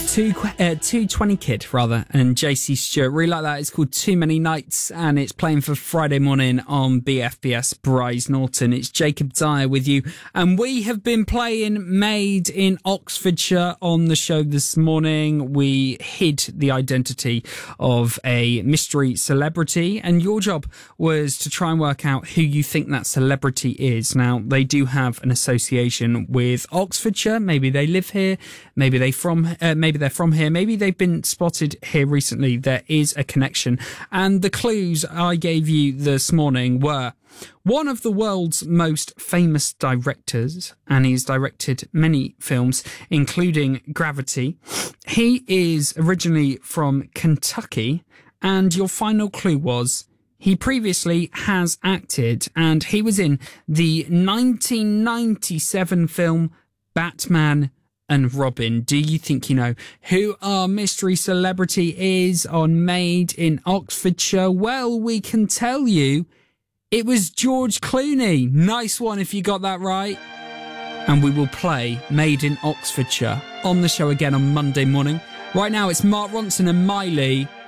220 Kid, rather, and JC Stewart. Really like that. It's called Too Many Nights, and it's playing for Friday morning on BFBS Bryce Norton. It's Jacob Dyer with you, and we have been playing Made in Oxfordshire on the show this morning. We hid the identity of a mystery celebrity, and your job was to try and work out who you think that celebrity is. Now, they do have an association with Oxfordshire. Maybe they live here. Maybe they're from here. Maybe they've been spotted here recently. There is a connection. And the clues I gave you this morning were one of the world's most famous directors, and he's directed many films, including Gravity. He is originally from Kentucky, and your final clue was he previously has acted, and he was in the 1997 film Batman and Robin. Do you think you know who our mystery celebrity is on Made in Oxfordshire? Well, we can tell you it was George Clooney. Nice one if you got that right. And we will play Made in Oxfordshire on the show again on Monday morning. Right now it's Mark Ronson and Miley.